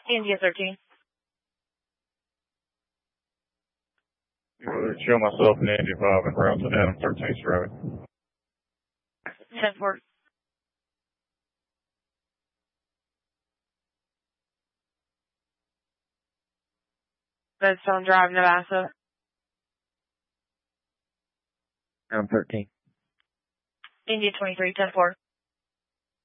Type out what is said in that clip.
India 13. Show myself in India 5 and route to Adam 13th Road. 10-4. Redstone Drive, Navassa. Adam 13. India 23, 10-4.